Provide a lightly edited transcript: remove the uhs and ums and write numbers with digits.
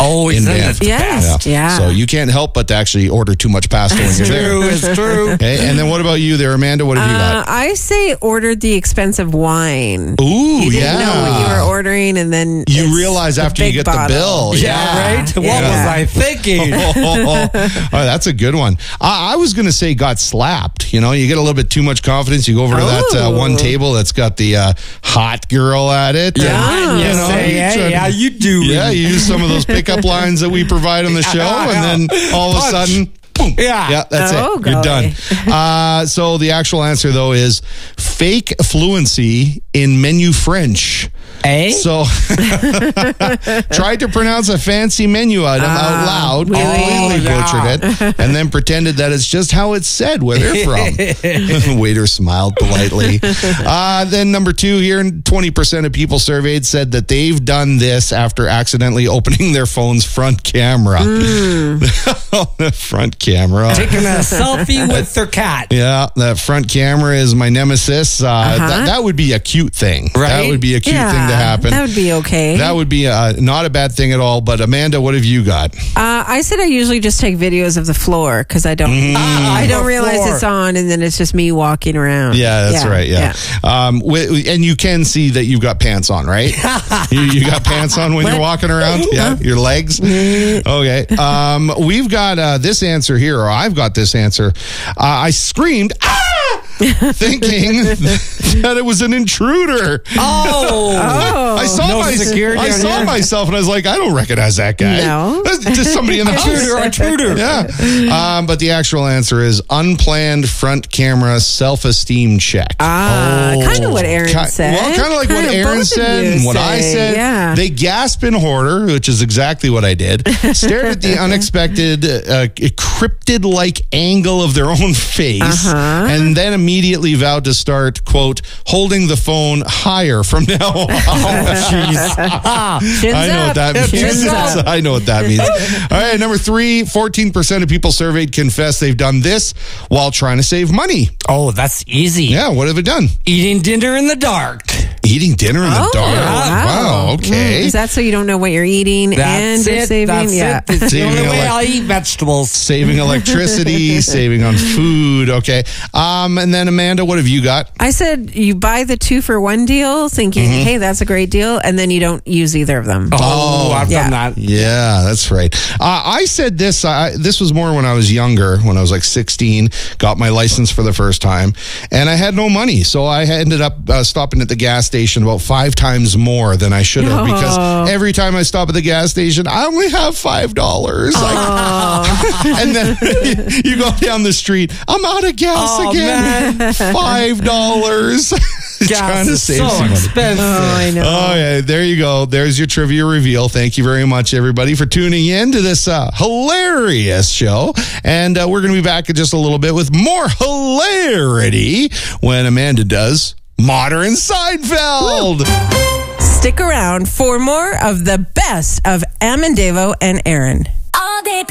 Oh, in Banff. Yes. Yeah. So you can't help but to actually order too much pasta when you're there. It's true. Okay, and then what about you there, Amanda? What have you got? I say ordered the expensive wine. Ooh, You didn't yeah. know what you were ordering, and then You it's realize the after you big get the bottle. bill. Yeah, right? What Yeah. was I thinking? Oh, that's a good one. I was going to say got slapped. You know, you get a little bit too much confidence. You go over to that one table that's got the hot girl at it. Yeah. And, you know, say, you hey, try to- how you doing? Yeah, you use some of those pickup lines that we provide on the show, and then all of a Punch. sudden, boom. Yeah. Yeah, that's Oh, it. You're golly. done. So the actual answer, though, is fake fluency in menu French. Eh? So, tried to pronounce a fancy menu item out loud, oui, completely yeah. butchered it, and then pretended that it's just how it's said where they're from. Waiter smiled politely. Then number 2 here, 20% of people surveyed said that they've done this after accidentally opening their phone's front camera. The front camera. Taking a selfie with their cat. Yeah, that front camera is my nemesis. That would be a cute thing. Right? That would be a cute thing to happen. That would be okay. That would be not a bad thing at all. But Amanda, what have you got? I said I usually just take videos of the floor because I don't The realize floor. it's on, and then it's just me walking around. Yeah, that's right. Yeah. And you can see that you've got pants on, right? you got pants on when you're walking around? Yeah, your legs? Okay. We've got this answer here, or I've got this answer. I screamed, ah! Thinking that it was an intruder. I saw, No security I on saw here. myself and I was like, I don't recognize that guy. No. That's just somebody in the house. Intruder. Yeah. But the actual answer is unplanned front camera self-esteem check. Kind of what Aaron said. Well, kind of like what Kinda Aaron both of said you and what I say, said. Yeah. They gasp in horror, which is exactly what I did. Stared at the unexpected, cryptid-like angle of their own face, and then immediately vowed to start, quote, holding the phone higher from now on. Shins I know up. what that means. Shins up. I know what that means. All right, number 3, 14% of people surveyed confess they've done this while trying to save money. Oh, that's easy. Yeah, what have they done? Eating dinner in the dark. Eating dinner in the dark. Wow. Okay. Is that so you don't know what you're eating and That's you're it. saving? That's Yeah. it. It's the Saving only way elec- I'll eat vegetables. Saving electricity, saving on food. Okay. And then Amanda, what have you got? I said you buy the 2-for-1 deal thinking, hey, that's a great deal. And then you don't use either of them. Oh, I've yeah. done that. Yeah, that's right. I said this. This was more when I was younger, when I was like 16, got my license for the first time, and I had no money. So I ended up stopping at the gas station about 5 times more than I should have, because every time I stop at the gas station, I only have $5. And then you go down the street, I'm out of gas again. $5. Trying Gas to is save so some money. expensive. I know. Oh, yeah. There you go. There's your trivia reveal. Thank you very much, everybody, for tuning in to this hilarious show. And we're going to be back in just a little bit with more hilarity when Amanda does Modern Seinfeld. Stick around for more of the best of Amandavo and Aaron. All day